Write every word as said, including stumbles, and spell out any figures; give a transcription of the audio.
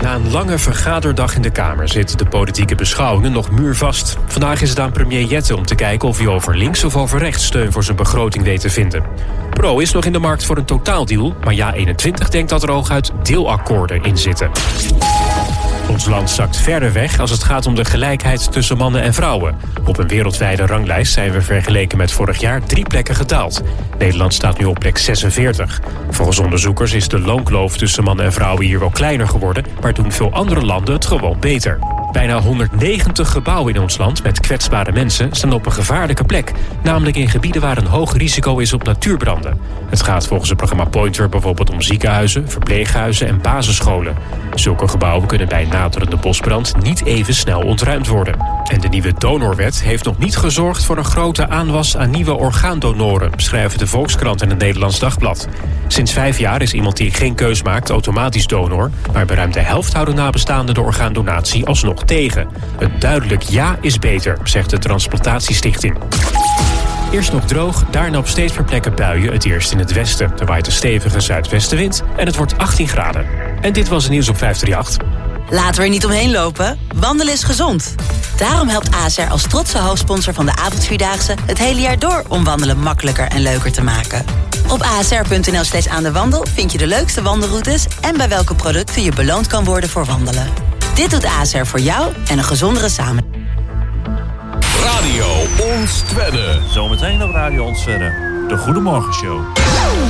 Na een lange vergaderdag in de Kamer zitten de politieke beschouwingen nog muurvast. Vandaag is het aan premier Jette om te kijken of hij over links of over rechts steun voor zijn begroting weet te vinden. Pro is nog in de markt voor een totaaldeal, maar Ja eenentwintig denkt dat er hooguit deelakkoorden in zitten. Ons land zakt verder weg als het gaat om de gelijkheid tussen mannen en vrouwen. Op een wereldwijde ranglijst zijn we vergeleken met vorig jaar drie plekken gedaald. Nederland staat nu op plek zesenveertig. Volgens onderzoekers is de loonkloof tussen mannen en vrouwen hier wel kleiner geworden, maar doen veel andere landen het gewoon beter. Bijna honderdnegentig gebouwen in ons land met kwetsbare mensen staan op een gevaarlijke plek. Namelijk in gebieden waar een hoog risico is op natuurbranden. Het gaat volgens het programma Pointer bijvoorbeeld om ziekenhuizen, verpleeghuizen en basisscholen. Zulke gebouwen kunnen bij een naderende bosbrand niet even snel ontruimd worden. En de nieuwe donorwet heeft nog niet gezorgd voor een grote aanwas aan nieuwe orgaandonoren, schrijven de Volkskrant en het Nederlands Dagblad. Sinds vijf jaar is iemand die geen keus maakt automatisch donor, maar bij ruim de helft houden nabestaanden de orgaandonatie alsnog tegen. Een duidelijk ja is beter, zegt de Transplantatiestichting. Eerst nog droog, daarna op steeds meer plekken buien, het eerst in het westen. Er waait een stevige zuidwestenwind en het wordt achttien graden. En dit was het nieuws op vijf drie acht. Laten we er niet omheen lopen. Wandelen is gezond. Daarom helpt A S R als trotse hoofdsponsor van de avondvierdaagse het hele jaar door om wandelen makkelijker en leuker te maken. Op asr.nl slash aan de wandel vind je de leukste wandelroutes en bij welke producten je beloond kan worden voor wandelen. Dit doet A S R voor jou en een gezondere samenleving. Radio Ons Twedde. Zometeen op Radio Ons Twedde, de Goedemorgenshow.